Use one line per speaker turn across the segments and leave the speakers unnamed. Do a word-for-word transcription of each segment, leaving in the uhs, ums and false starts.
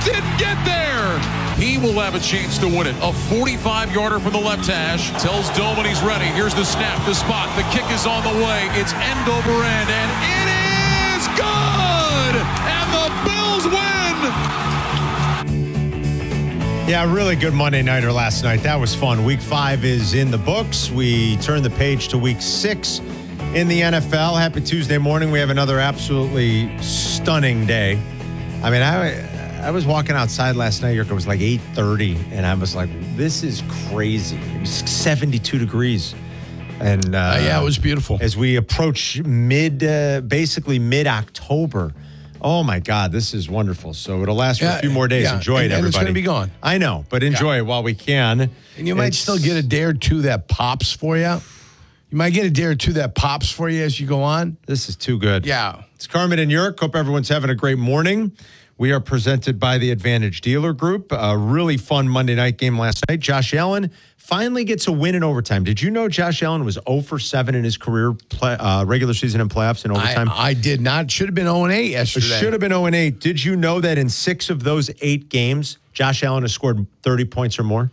didn't get there. He will have a chance to win it. A forty-five-yarder from the left hash. Tells Doman he's ready. Here's the snap, the spot. The kick is on the way. It's end over end, and it is good! And the Bills win!
Yeah, really good Monday nighter last night. That was fun. Week five is in the books. We turn the page to week six in the N F L. Happy Tuesday morning. We have another absolutely stunning day. I mean, I I was walking outside last night. It was like eight thirty, and I was like, this is crazy. It was seventy-two degrees. And uh,
uh, yeah, it was beautiful.
As we approach mid, uh, basically mid-October. Oh, my God, this is wonderful. So it'll last for
yeah,
a few more days.
Yeah.
Enjoy
and,
it, everybody.
And it's going to be gone.
I know, but enjoy yeah. it while we can.
And you might
it's,
still get a day or two that pops for you. You might get a day or two that pops for you as you go on.
This is too good.
Yeah.
It's Carmen and Yurk. Hope everyone's having a great morning. We are presented by the Advantage Dealer Group. A really fun Monday night game last night. Josh Allen finally gets a win in overtime. Did you know Josh Allen was zero for seven in his career play, uh, regular season and playoffs in overtime?
I, I did not. Should have been zero and eight yesterday.
Should have been zero and eight. Did you know that in six of those eight games, Josh Allen has scored thirty points or more?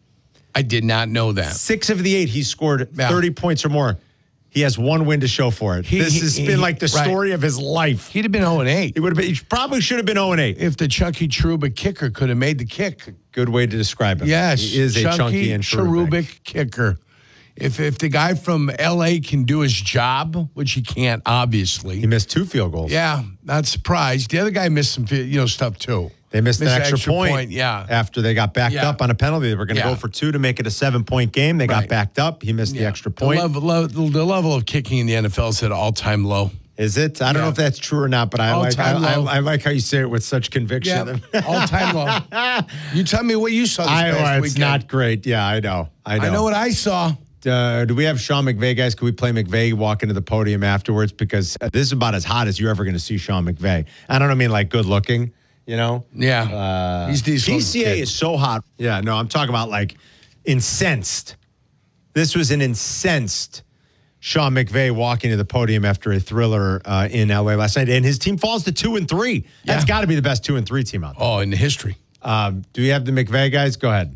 I did not know that.
Six of the eight, he scored
yeah.
thirty points or more. He has one win to show for it.
He,
this
he,
has
he,
been like the
right.
story of his life.
He'd have been zero and eight.
He would have been. He probably should have been zero and eight.
If the Chucky Cherubic kicker could have made the kick.
Good way to describe him.
Yes,
he is a
chunky,
chunky and cherubic.
cherubic kicker. If if the guy from L A can do his job, which he can't, obviously.
He missed two field goals.
Yeah, not surprised. The other guy missed some, you know, stuff too.
They missed, missed an extra, extra point,
point. Yeah.
After they got backed
yeah.
up on a penalty. They were going to
yeah.
go for two to make it a seven-point game. They
right.
got backed up. He missed
yeah.
the extra point.
The level, level, the level of kicking in the N F L is at all-time low.
Is it? I don't
yeah.
know if that's true or not, but I like I, I, I like how you say it with such conviction.
Yeah. all-time low. You tell me what you saw this
I,
past
well, it's
weekend.
not great. Yeah, I know. I know.
I know what I saw.
Uh, do we have Sean McVay, guys? Can we play McVay walk into the podium afterwards? Because this is about as hot as you're ever going to see Sean McVay. I don't mean like good looking, you know?
Yeah.
Uh,
He's decent.
T C A is so hot. Yeah, no, I'm talking about like incensed. This was an incensed Sean McVay walking to the podium after a thriller uh, in L A last night. And his team falls to two and three.
Yeah.
That's got to be the best two and three team out there.
Oh, in the history.
Um, do we have the McVay guys? Go ahead.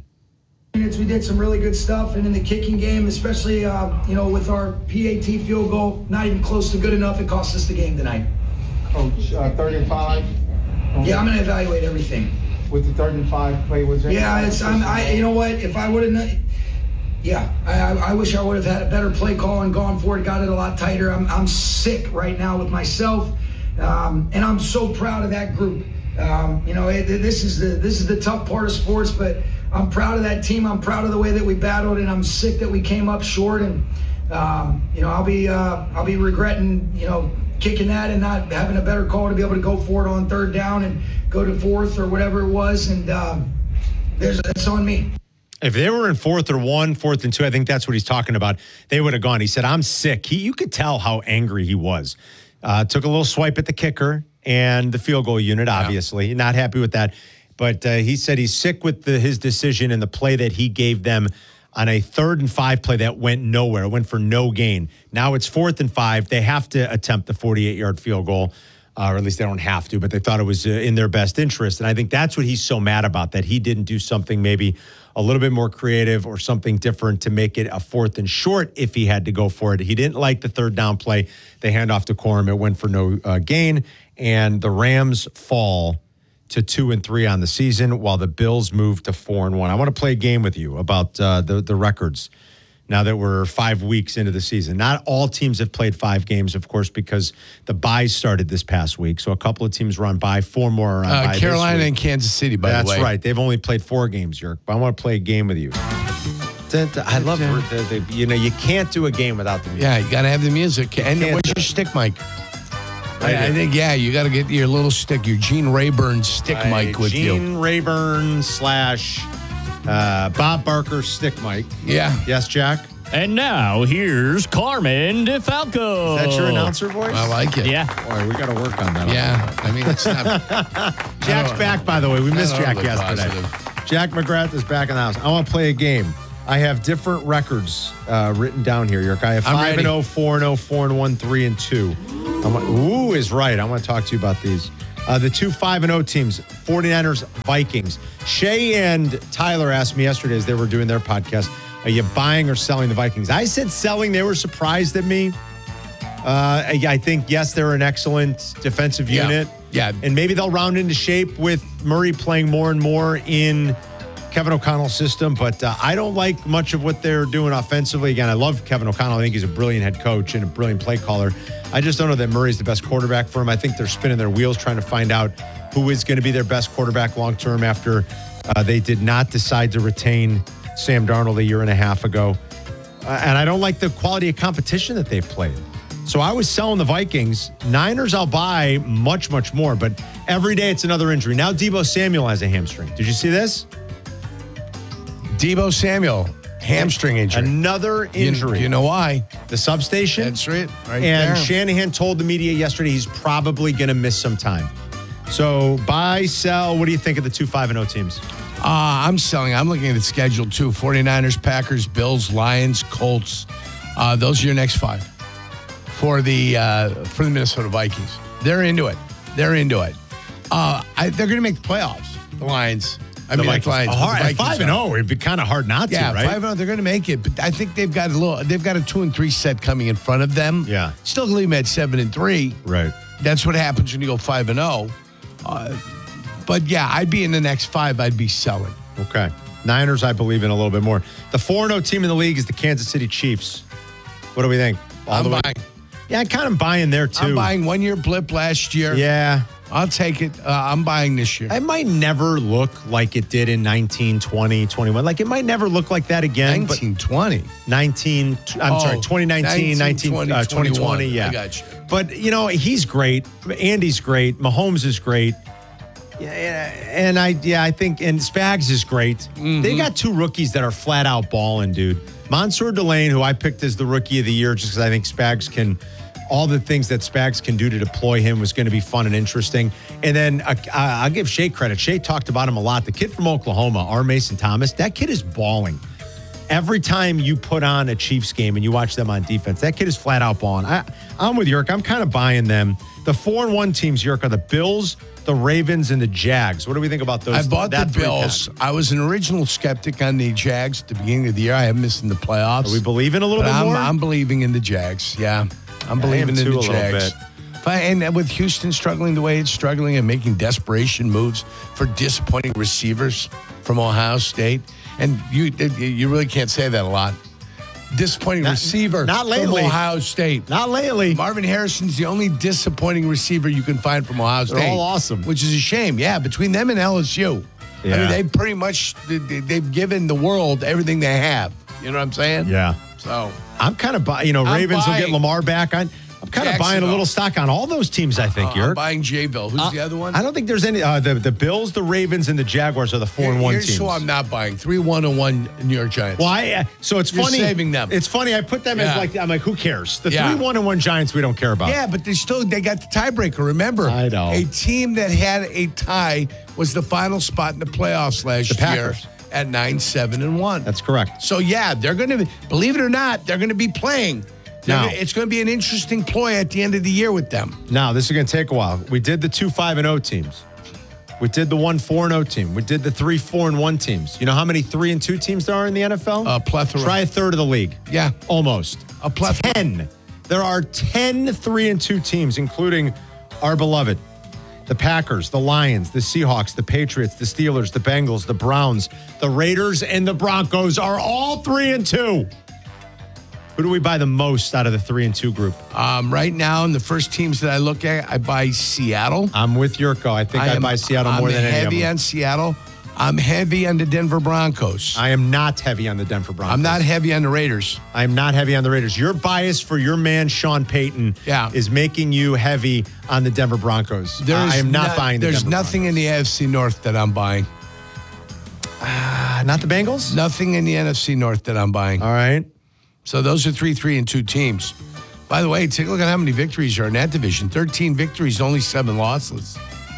We did some really good stuff, and in the kicking game, especially uh, you know, with our P A T field goal, not even close to good enough. It cost us the game tonight.
Coach, uh, third and five.
Yeah, I'm gonna evaluate everything.
With the third and five play, was there?
Yeah, it's I'm, I. You know what? If I would have, yeah, I, I, I wish I would have had a better play call and gone for it, got it a lot tighter. I'm I'm sick right now with myself, um, and I'm so proud of that group. Um, you know, it, this is the this is the tough part of sports, but I'm proud of that team. I'm proud of the way that we battled, and I'm sick that we came up short. And um, you know, I'll be uh, I'll be regretting you know kicking that and not having a better call to be able to go for it on third down and go to fourth or whatever it was. And um, there's it's on me.
If they were in fourth or one, fourth and two, I think that's what he's talking about. They would have gone. He said, "I'm sick." He, you could tell how angry he was. Uh, took a little swipe at the kicker and the field goal unit. Obviously, yeah. Not happy with that. But uh, he said he's sick with the, his decision and the play that he gave them on a third and five play that went nowhere. It went for no gain. Now it's fourth and five. They have to attempt the forty-eight-yard field goal, uh, or at least they don't have to, but they thought it was uh, in their best interest. And I think that's what he's so mad about, that he didn't do something maybe a little bit more creative or something different to make it a fourth and short if he had to go for it. He didn't like the third down play. They hand off to Corum. It went for no uh, gain, and the Rams fall to two and three on the season, while the Bills move to four and one. I want to play a game with you about uh, the the records. Now that we're five weeks into the season, not all teams have played five games, of course, because the byes started this past week. So a couple of teams were on bye, four more are on
uh,
bye.
Carolina and Kansas City, by
That's
the way.
That's right. They've only played four games, Yerk. But I want to play a game with you. I love the, the, you know, you can't do a game without the music.
Yeah, you got to have the music. And where's your stick mic? I, I think, yeah, you got to get your little stick, your Gene Rayburn stick
uh,
mic with
Gene
you.
Gene Rayburn slash uh, Bob Barker stick mic.
Yeah.
Yes, Jack?
And now, here's Carmen DeFalco.
Is that your announcer voice?
I like it.
Yeah.
Boy, we got to work on that.
Yeah. I mean, it's not.
Jack's back, by the way. We missed Jack yesterday.
Positive.
Jack McGrath is back in the house. I want to play a game. I have different records uh, written down here, Yerk. I have five and oh, four and oh, four and one, three and two. I'm, ooh is right. I want to talk to you about these. Uh, the two five and oh teams, 49ers, Vikings. Shay and Tyler asked me yesterday as they were doing their podcast, are you buying or selling the Vikings? I said selling. They were surprised at me. Uh, I, I think, yes, they're an excellent defensive
Yeah.
unit.
Yeah.
And maybe they'll round into shape with Murray playing more and more in Kevin O'Connell's system. But uh, I don't like much of what they're doing offensively. Again, I love Kevin O'Connell. I think he's a brilliant head coach and a brilliant play caller. I just don't know that Murray's the best quarterback for him. I think they're spinning their wheels trying to find out who is going to be their best quarterback long term after uh, they did not decide to retain Sam Darnold a year and a half ago. Uh, and I don't like the quality of competition that they've played. So I was selling the Vikings. Niners, I'll buy much, much more. But every day it's another injury. Now Deebo Samuel has a hamstring. Did you see this?
Deebo Samuel, hamstring injury.
Another injury.
You, you know why?
The substation.
That's right. Right
and
there.
Shanahan told the media yesterday he's probably going to miss some time. So buy, sell. What do you think of the two five and oh teams?
Uh, I'm selling. I'm looking at the schedule too. 49ers, Packers, Bills, Lions, Colts. Uh, those are your next five for the uh, for the Minnesota Vikings. They're into it. They're into it. Uh, I, they're going to make the playoffs. The Lions. I
The
mean,
Vikings.
the Lions.
A hard-
the Vikings
five and
are.
oh, it'd be kind of hard not
Yeah,
to, right?
five and oh. They're going to make it, but I think they've got a little. They've got a two and three set coming in front of them.
Yeah.
Still leave them at seven and three.
Right.
That's what happens when you go five and zero. Uh, but yeah, I'd be in the next five. I'd be selling.
Okay. Niners, I believe in a little bit more. The four and oh team in the league is the Kansas City Chiefs. What do we think? All
I'm
the way-
buying.
Yeah, I'm kind of buying there, too.
I'm buying one year blip last year.
Yeah.
I'll take it. Uh, I'm buying this year.
It might never look like it did in nineteen, twenty, twenty-one. Like, it might never look like that again.
nineteen twenty.
But nineteen, I'm
Oh,
sorry, twenty nineteen, nineteen,
twenty,
uh, twenty twenty,
twenty-one.
yeah.
I got you.
But, you know, he's great. Andy's great. Mahomes is great. Yeah, and I, yeah, I think, and Spags is great.
Mm-hmm.
They got two rookies that are flat out balling, dude. Mansour Delane, who I picked as the rookie of the year, just because I think Spags can, all the things that Spags can do to deploy him was going to be fun and interesting. And then uh, I'll give Shea credit. Shea talked about him a lot. The kid from Oklahoma, R. Mason Thomas, that kid is balling. Every time you put on a Chiefs game and you watch them on defense, that kid is flat out balling. I, I'm with Yerk. I'm kind of buying them. The four and one teams, Yerk, are the Bills, the Ravens, and the Jags. What do we think about those?
I bought the
that three
Bills.
pack?
I was an original skeptic on the Jags at the beginning of the year. I am missing the playoffs.
Are we believing a little
But
bit
I'm,
more?
I'm believing in the Jags. Yeah. I'm believing in
too,
the
a little
Jags.
bit.
But, and with Houston struggling the way it's struggling and making desperation moves for disappointing receivers from Ohio State, and you you really can't say that a lot. Disappointing
Not-
receiver
not
from
lately.
Ohio State.
Not lately.
Marvin Harrison's the only disappointing receiver you can find from Ohio State.
They're all awesome.
Which is a shame. Yeah, between them and L S U. I
Yeah.
mean, they pretty much, they- they've given the world everything they have. You know what I'm saying?
Yeah.
So,
I'm kind of buying, you know,
I'm
Ravens will get
buying
Lamar back. I, I'm kind of buying a
Jacksonville.
little stock on all those teams, I think,
uh, I'm
Yerk.
buying Jayville. Who's the other one?
I don't think there's any. Uh, the, the Bills, the Ravens, and the Jaguars are the four and one
Here's
teams.
who I'm not buying. three one and one New York Giants.
Well, I, uh, so it's
You're
funny.
saving them.
It's funny. I put them as
Yeah.
like, I'm like, who cares? The
Yeah.
three one and one Giants we don't care about.
Yeah, but they still they got the tiebreaker. Remember,
I know.
a team that had a tie was the final spot in the playoffs last
The
year
Packers.
at nine seven and one.
That's correct.
So yeah, they're going to believe it or not, they're going to be playing. They're
Now-
gonna- it's going to be an interesting ploy at the end of the year with them.
Now, this is going to take a while. We did the two five and oh teams. We did the one four and oh team. We did the three four and one teams. You know how many three and two teams there are in the N F L?
A plethora.
Try a third of the league.
Yeah.
Almost.
A plethora.
ten. There are ten three and two teams, including our beloved, the Packers, the Lions, the Seahawks, the Patriots, the Steelers, the Bengals, the Browns, the Raiders, and the Broncos are all three and two. Who do we buy the most out of the three and two group?
Um, right now, in the first teams that I look at, I buy Seattle.
I'm with Yurko. I think I,
am-
buy Seattle
I'm
more than any of
heavy
them.
on Seattle. I'm heavy on the Denver Broncos.
I am not heavy on the Denver Broncos.
I'm not heavy on the Raiders.
I am not heavy on the Raiders. Your bias for your man Sean Payton
Yeah.
is making you heavy on the Denver Broncos.
There's
I am not
no-
buying the
There's
Denver
nothing in the A F C North that I'm buying.
Broncos. Uh, not the Bengals?
Nothing in the N F C North that I'm buying.
All right.
So those are three, three, and two teams. By the way, take a look at how many victories are in that division. thirteen victories, only seven losses.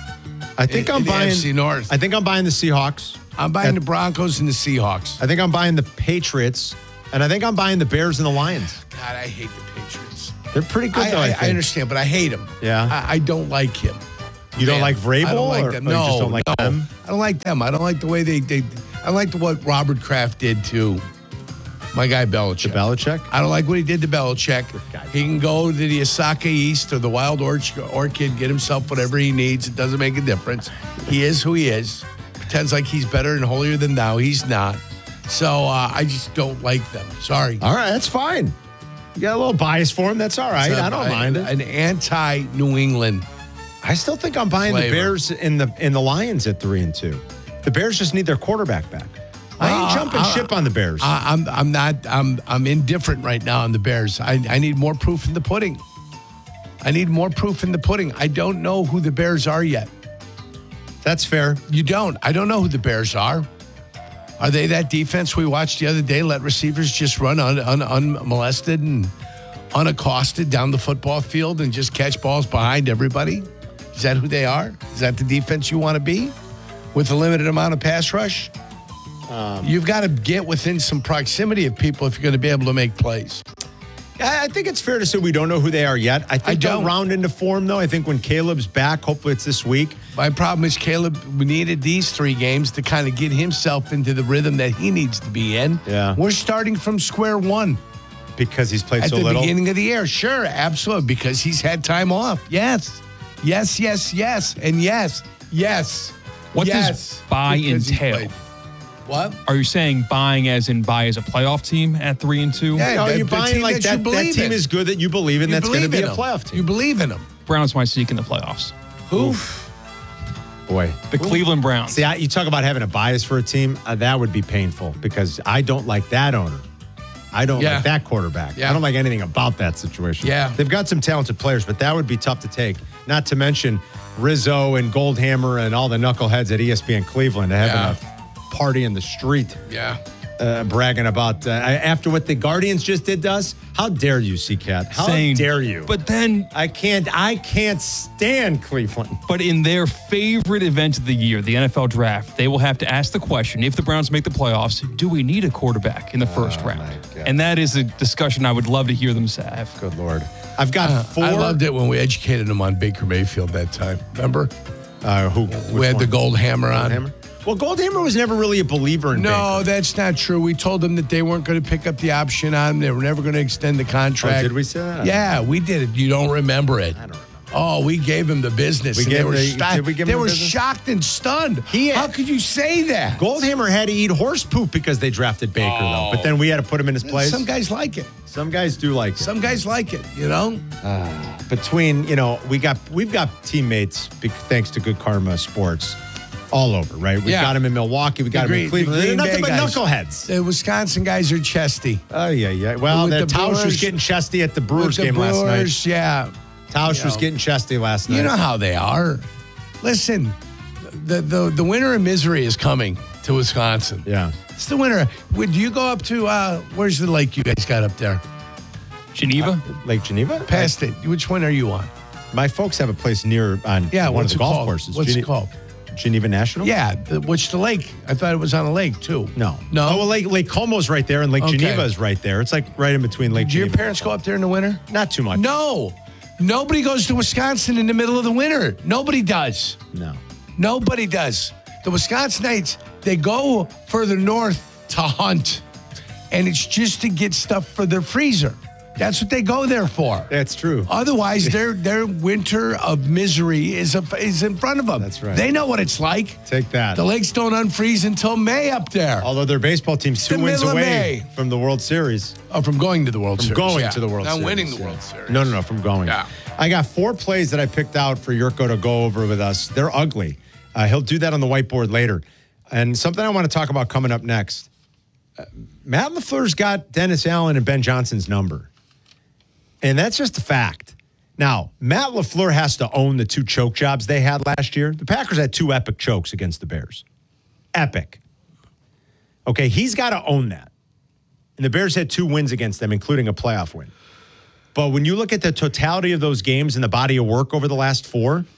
I think
In-
I'm
in the
buying
A F C North.
I think I'm buying the Seahawks.
I'm buying
That-
the Broncos and the Seahawks.
I think I'm buying the Patriots. And I think I'm buying the Bears and the Lions.
God, I hate the Patriots.
They're pretty good,
I,
though, I,
I,
think.
I understand, but I hate him.
Yeah.
I, I don't like him.
You don't
Man,
like Vrabel?
I don't like
or,
them.
or you
No,
just don't like
no.
them?
I don't like them. I don't like the way they, they I like what Robert Kraft did to my guy Belichick.
To Belichick?
I don't like what he did to Belichick.
guy,
He can go to the Osaka East or the Wild Orch- Orchid, get himself whatever he needs. It doesn't make a difference. He is who he is. Pretends like he's better and holier than thou. He's not. So uh, I just don't like them. Sorry.
All right, that's fine. You got a little bias for him. That's all right.
It's a-
I don't
a-
mind it.
An anti-New England.
I still think I'm buying
flavor.
the Bears and the and the Lions at three and two. The Bears just need their quarterback back. I ain't
Uh,
jumping
uh,
ship on the Bears.
I, I'm I'm not I'm I'm indifferent right now on the Bears. I, I need more proof in the pudding. I need more proof in the pudding. I don't know who the Bears are yet.
That's fair.
You don't. I don't know who the Bears are. Are they that defense we watched the other day? Let receivers just run un, un, unmolested and unaccosted down the football field and just catch balls behind everybody? Is that who they are? Is that the defense you want to be with a limited amount of pass rush? Um, You've got to get within some proximity of people if you're going to be able to make plays.
I I think it's fair to say we don't know who they are yet. I think
I
they'll
don't.
round into form, though. I think when Caleb's back, hopefully it's this week.
My problem is Caleb needed these three games to kind of get himself into the rhythm that he needs to be in.
Yeah.
We're starting from square one.
Because he's played
At
so
the
little.
beginning of the year, sure, absolutely, because he's had time off. Yes, yes, yes, yes, and yes, yes.
What
yes,
does buy
because he
entail?
played. What?
Are you saying buying as in buy as a playoff team at three and two?
Yeah.
No,
the-
you're
the
buying
team
like
that
that.
you
That
believe
team
in.
is good that you believe in.
You
That's going to
believe
be
in
a
him.
playoff team.
You believe in him.
Browns might sneak in the playoffs.
Who?
Boy.
The Cleveland Browns.
See, I, you talk about having a bias for a team. Uh, that would be painful because I don't like that owner. I don't
Yeah.
like that quarterback.
Yeah.
I don't like anything about that situation.
Yeah.
They've got some talented players, but that would be tough to take. Not to mention Rizzo and Goldhammer and all the knuckleheads at E S P N Cleveland having
Yeah.
a party in the street.
Yeah.
Uh, bragging about uh, after what the Guardians just did to us. How dare you, C-Cat? How
Saying-
dare you?
But then,
I can't. I can't stand Cleveland.
but in their favorite event of the year, the N F L draft, they will have to ask the question: if the Browns make the playoffs, do we need a quarterback in the first round?
my God.
And that is a discussion I would love to hear them have.
Good Lord. I've got four.
I loved it when we educated him on Baker Mayfield that time. Remember?
Uh, who?
we had the gold hammer on.
Goldhammer? Well, Goldhammer was never really a believer in
No,
Baker.
that's not true. We told them that they weren't going to pick up the option on him. They were never going to extend the contract.
Oh, did we say that?
Yeah, we did it. You don't remember it.
I don't remember.
Oh, we gave him the business.
We
and
gave
they were,
the-
stu-
did we give
they
him the
were
business?
shocked and stunned.
He-
How could you say that?
Goldhammer had to eat horse poop because they drafted Baker, though. But then we had to put him in his place.
Some guys like it.
Some guys do like it.
Some guys like it, you know?
Between, you know, we got we've got teammates be- thanks to Good Karma Sports all over, right? We
Yeah.
got him in Milwaukee. We got him
Green-
in Cleveland.
the
They're
Green
nothing
Bay
but
guys.
knuckleheads.
The Wisconsin guys are chesty.
Oh, yeah, yeah. Well,
With
the
the
Tausch was
Brewers-
getting chesty at the Brewers
With the
game last night.
Brewers, yeah.
Tausch
you
was
know.
getting chesty last night.
You know how they are. Listen, the, the, the winter of misery is coming to Wisconsin.
Yeah.
It's the winter. Would you go up to, uh, where's the lake you guys got up there?
Geneva?
Lake Geneva?
Past it. Which one are you on?
My folks have a place near on
Yeah,
one
what's
of the
it
golf
called?
courses.
What's
Gene-
it called?
Geneva National?
Yeah, the, which the lake? I thought it was on a lake too.
No.
No.
Oh, well, Lake, Lake Como's right there, and Lake
Okay.
Geneva is right there. It's like right in between Lake
Do your
Geneva.
parents go up there in the winter?
Not too much.
No. Nobody goes to Wisconsin in the middle of the winter. Nobody does.
No.
Nobody does. The Wisconsinites, they go further north to hunt, and it's just to get stuff for their freezer. That's what they go there for.
That's true.
Otherwise, their their winter of misery is a, is in front of them.
That's right.
They know what it's like.
Take that.
The lakes don't unfreeze until May up there.
Although their baseball team's two
the
wins
middle of
away
May.
from the World Series.
Oh, from going to the World
From
Series.
going
yeah.
to the World
Not
Series.
winning the
yeah.
World Series.
No, no, no, from going.
Yeah.
I got four plays that I picked out for Yurko to go over with us. They're ugly. Uh, he'll do that on the whiteboard later. And something I want to talk about coming up next. Uh, Matt LaFleur's got Dennis Allen and Ben Johnson's number. And that's just a fact. Now, Matt LaFleur has to own the two choke jobs they had last year. The Packers had two epic chokes against the Bears. Epic. Okay, he's got to own that. And the Bears had two wins against them, including a playoff win. But when you look at the totality of those games and the body of work over the last four,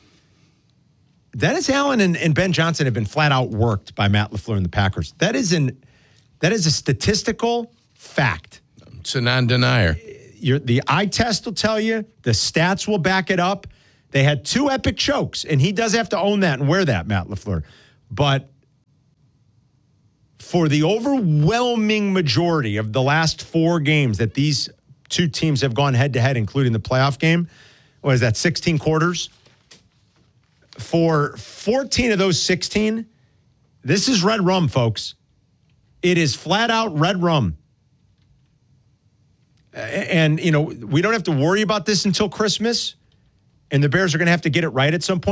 Dennis Allen and, and Ben Johnson have been flat out worked by Matt LaFleur and the Packers. That is an that is a statistical fact.
It's a non-denier.
Your, the eye test will tell you. The stats will back it up. They had two epic chokes, and he does have to own that and wear that, Matt LaFleur. But for the overwhelming majority of the last four games that these two teams have gone head-to-head, including the playoff game, what is that, sixteen quarters? For fourteen of those sixteen, this is red rum, folks. It is flat-out red rum. And, you know, we don't have to worry about this until Christmas, and the Bears are going to have to get it right at some point.